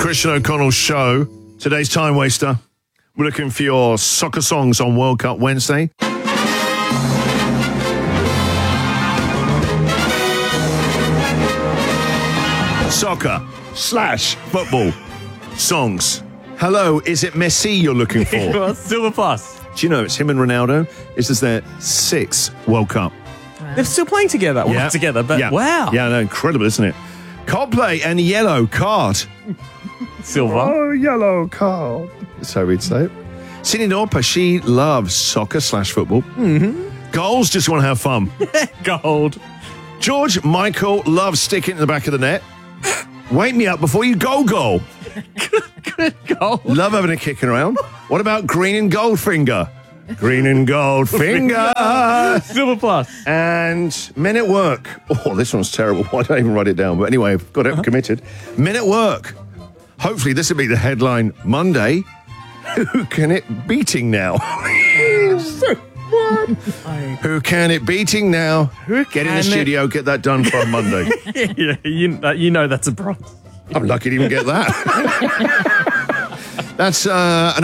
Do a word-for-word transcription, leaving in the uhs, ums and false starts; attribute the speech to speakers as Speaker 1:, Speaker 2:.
Speaker 1: Christian O'Connell Show. Today's Time Waster. We're looking for your soccer songs on World Cup Wednesday. Soccer slash football songs. Hello, is it Messi you're looking for?
Speaker 2: Silver Plus.
Speaker 1: Do you know it's him and Ronaldo? This is their sixth World Cup.
Speaker 2: Wow. They're still playing together. Well,
Speaker 1: yeah.
Speaker 2: not together, but
Speaker 1: yeah.
Speaker 2: wow.
Speaker 1: Yeah, no, incredible, isn't it? Coldplay and Yellow Card.
Speaker 2: Silver.
Speaker 1: Oh, Yellow Card. So we'd say it. Cindy Lauper, she loves soccer slash football.
Speaker 2: Mm-hmm.
Speaker 1: Goals, just want to have fun.
Speaker 2: Gold.
Speaker 1: George Michael loves sticking in the back of the net. Wake me up before you go goal.
Speaker 2: Good goal.
Speaker 1: Love having a kicking around. What about Green and Goldfinger? Green and Goldfinger.
Speaker 2: Silver Plus.
Speaker 1: And Men at Work. Oh, this one's terrible. Why don't I even write it down? But anyway, I've got it uh-huh. committed. Men at Work. Hopefully this will be the headline Monday. Who can it beating now? So what? Who can it beating now? Who get in the studio, it? Get that done for Monday.
Speaker 2: yeah, you, uh, you know that's a bronze.
Speaker 1: I'm lucky to even get that. That's uh, an